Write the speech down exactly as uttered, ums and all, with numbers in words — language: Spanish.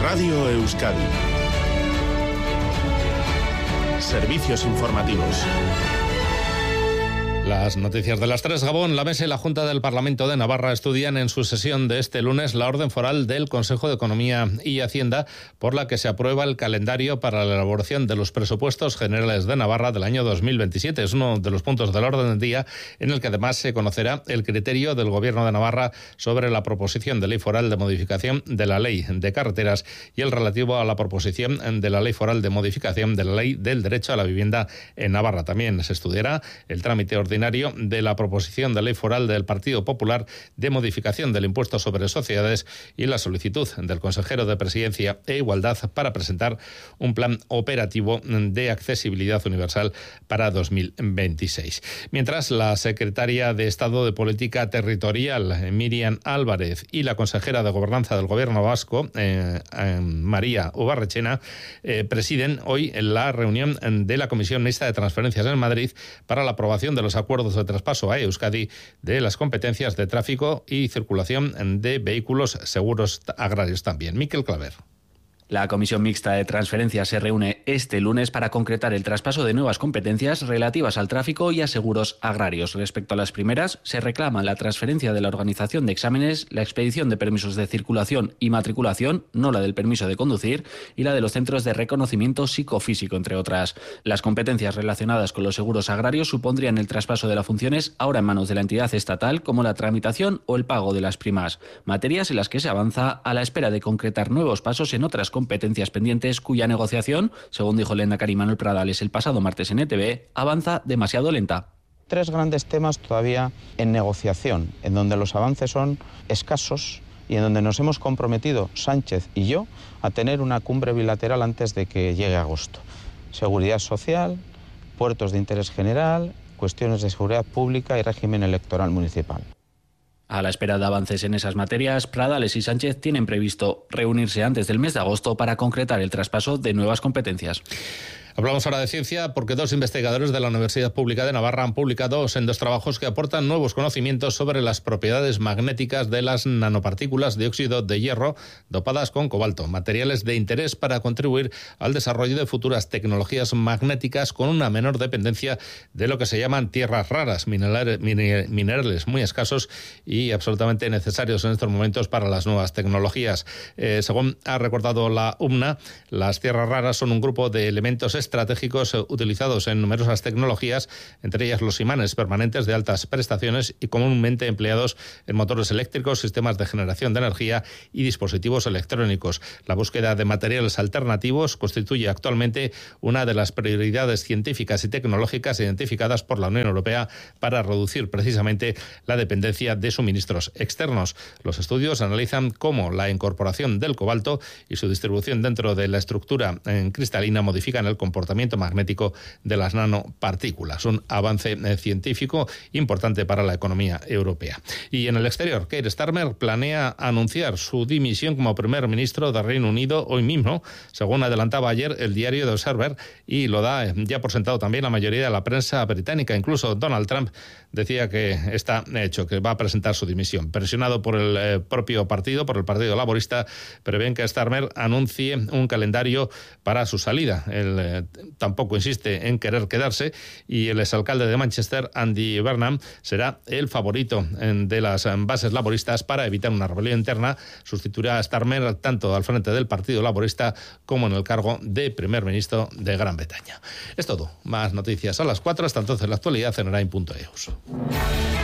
Radio Euskadi. Servicios informativos. Las noticias de las tres. Gabón, la Mesa y la Junta del Parlamento de Navarra estudian en su sesión de este lunes la orden foral del Consejo de Economía y Hacienda por la que se aprueba el calendario para la elaboración de los presupuestos generales de Navarra del año dos mil veintisiete. Es uno de los puntos del orden del día en el que además se conocerá el criterio del Gobierno de Navarra sobre la proposición de ley foral de modificación de la Ley de Carreteras y el relativo a la proposición de la ley foral de modificación de la Ley del Derecho a la Vivienda en Navarra. También se estudiará el trámite ordinario de la proposición de ley foral del Partido Popular de modificación del impuesto sobre sociedades y la solicitud del consejero de Presidencia e Igualdad para presentar un plan operativo de accesibilidad universal para dos mil veintiséis. Mientras, la secretaria de Estado de Política Territorial, Miriam Álvarez, y la consejera de Gobernanza del Gobierno Vasco, eh, eh, María Ubarrechena, eh, presiden hoy la reunión de la Comisión Mixta de Transferencias en Madrid para la aprobación de los acuerdos de traspaso a Euskadi de las competencias de tráfico y circulación de vehículos seguros agrarios también. Miquel Claver. La Comisión Mixta de Transferencias se reúne este lunes para concretar el traspaso de nuevas competencias relativas al tráfico y a seguros agrarios. Respecto a las primeras, se reclama la transferencia de la organización de exámenes, la expedición de permisos de circulación y matriculación, no la del permiso de conducir, y la de los centros de reconocimiento psicofísico, entre otras. Las competencias relacionadas con los seguros agrarios supondrían el traspaso de las funciones ahora en manos de la entidad estatal, como la tramitación o el pago de las primas. Materias en las que se avanza a la espera de concretar nuevos pasos en otras competencias pendientes cuya negociación, según dijo el lehendakari Manuel Pradales el pasado martes en E T V, avanza demasiado lenta. Tres grandes temas todavía en negociación, en donde los avances son escasos y en donde nos hemos comprometido, Sánchez y yo, a tener una cumbre bilateral antes de que llegue agosto. Seguridad social, puertos de interés general, cuestiones de seguridad pública y régimen electoral municipal. A la espera de avances en esas materias, Pradales y Sánchez tienen previsto reunirse antes del mes de agosto para concretar el traspaso de nuevas competencias. Hablamos ahora de ciencia porque dos investigadores de la Universidad Pública de Navarra han publicado sendos trabajos que aportan nuevos conocimientos sobre las propiedades magnéticas de las nanopartículas de óxido de hierro dopadas con cobalto, materiales de interés para contribuir al desarrollo de futuras tecnologías magnéticas con una menor dependencia de lo que se llaman tierras raras, minerales, minerales muy escasos y absolutamente necesarios en estos momentos para las nuevas tecnologías. Eh, según ha recordado la U M N A, las tierras raras son un grupo de elementos estratégicos utilizados en numerosas tecnologías, entre ellas los imanes permanentes de altas prestaciones y comúnmente empleados en motores eléctricos, sistemas de generación de energía y dispositivos electrónicos. La búsqueda de materiales alternativos constituye actualmente una de las prioridades científicas y tecnológicas identificadas por la Unión Europea para reducir precisamente la dependencia de suministros externos. Los estudios analizan cómo la incorporación del cobalto y su distribución dentro de la estructura cristalina modifican el comportamiento magnético de las nanopartículas. Un avance eh, científico importante para la economía europea. Y en el exterior, Keir Starmer planea anunciar su dimisión como primer ministro de Reino Unido hoy mismo, según adelantaba ayer el diario The Observer, y lo da ya por sentado también la mayoría de la prensa británica. Incluso Donald Trump decía que está hecho, que va a presentar su dimisión. Presionado por el eh, propio partido, por el Partido Laborista, prevén que Starmer anuncie un calendario para su salida. El eh, tampoco insiste en querer quedarse y el exalcalde de Manchester, Andy Burnham, será el favorito de las bases laboristas para evitar una rebelión interna. Sustituirá a Starmer tanto al frente del Partido Laborista como en el cargo de primer ministro de Gran Bretaña. Es todo. Más noticias a las cuatro. Hasta entonces la actualidad en Orain punto e u.